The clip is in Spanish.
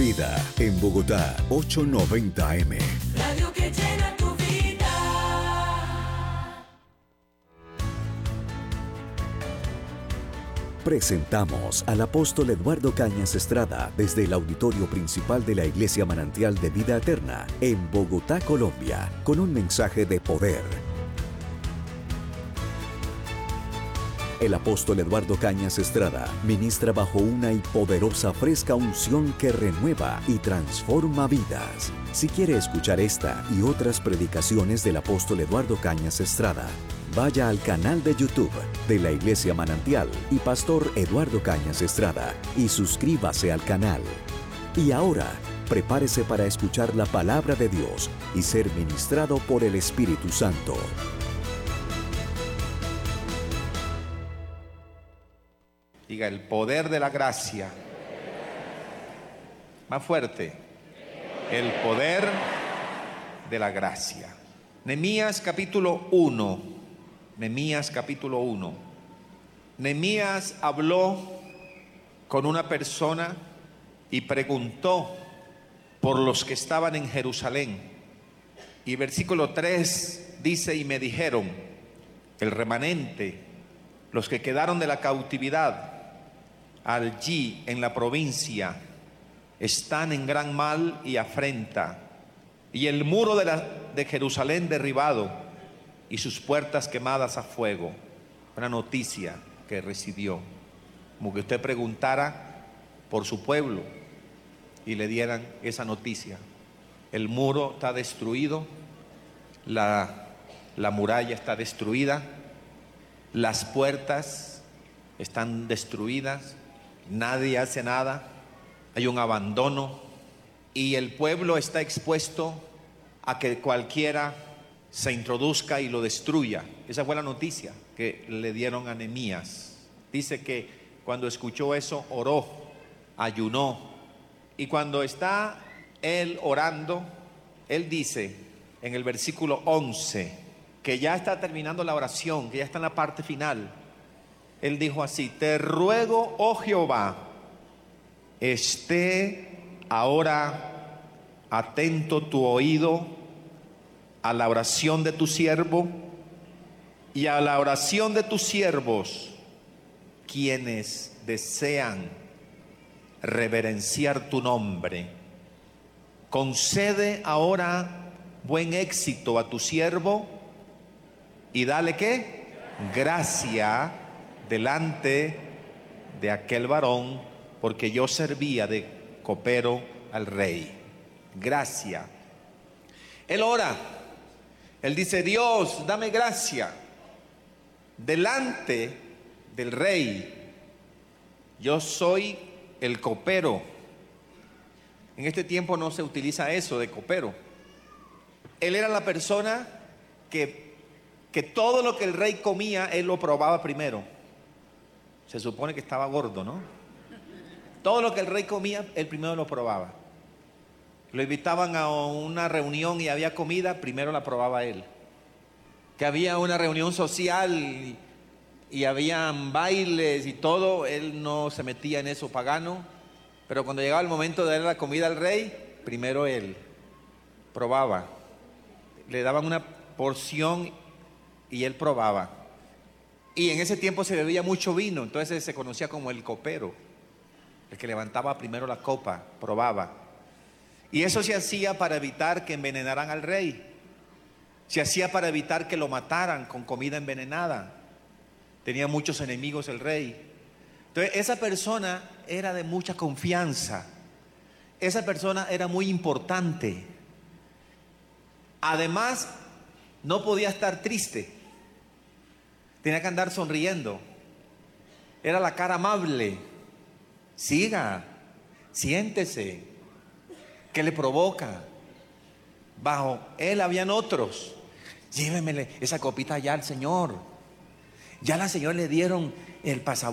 Vida en Bogotá, 890 AM. Radio que llena tu vida. Presentamos al apóstol Eduardo Cañas Estrada desde el auditorio principal de la Iglesia Manantial de Vida Eterna en Bogotá, Colombia, con un mensaje de poder. El apóstol Eduardo Cañas Estrada ministra bajo una y poderosa fresca unción que renueva y transforma vidas. Si quiere escuchar esta y otras predicaciones del apóstol Eduardo Cañas Estrada, vaya al canal de YouTube de la Iglesia Manantial y Pastor Eduardo Cañas Estrada y suscríbase al canal. Y ahora, prepárese para escuchar la palabra de Dios y ser ministrado por el Espíritu Santo. Diga, el poder de la gracia. Más fuerte. El poder de la gracia. Nehemías capítulo 1. Nehemías capítulo 1. Nehemías habló con una persona y preguntó por los que estaban en Jerusalén. Y versículo 3 dice, y me dijeron, el remanente, los que quedaron de la cautividad, allí en la provincia, están en gran mal y afrenta, y el muro de Jerusalén derribado, y sus puertas quemadas a fuego. Una noticia que recibió, como que usted preguntara por su pueblo y le dieran esa noticia. El muro está destruido, la muralla está destruida, las puertas están destruidas, nadie hace nada, hay un abandono y el pueblo está expuesto a que cualquiera se introduzca y lo destruya. Esa fue la noticia que le dieron a Nehemías. Dice que cuando escuchó eso oró, ayunó, y cuando está él orando, él dice en el versículo 11, que ya está terminando la oración, que ya está en la parte final. Él dijo así: te ruego, oh Jehová, esté ahora atento tu oído a la oración de tu siervo y a la oración de tus siervos, quienes desean reverenciar tu nombre. Concede ahora buen éxito a tu siervo y dale ¿qué? Gracia delante de aquel varón, porque yo servía de copero al rey. Gracia. Él ora, él dice: Dios, dame gracia delante del rey. Yo soy el copero. En este tiempo no se utiliza eso de copero. Él era la persona que todo lo que el rey comía, él lo probaba primero. Se supone que estaba gordo, ¿no? Todo lo que el rey comía, él primero lo probaba. Lo invitaban a una reunión y había comida, primero la probaba él. Que había una reunión social y habían bailes y todo, él no se metía en eso pagano. Pero cuando llegaba el momento de darle la comida al rey, primero él probaba. Le daban una porción y él probaba. Y en ese tiempo se bebía mucho vino, entonces se conocía como el copero, el que levantaba primero la copa, probaba. Y eso se hacía para evitar que envenenaran al rey. Se hacía para evitar que lo mataran con comida envenenada. Tenía muchos enemigos el rey. Entonces esa persona era de mucha confianza. Esa persona era muy importante. Además, no podía estar triste. Tenía que andar sonriendo. Era la cara amable. Siga, siéntese. ¿Qué le provoca? Bajo él habían otros. Llévemele esa copita ya al Señor. Ya la Señora le dieron el pasaporte.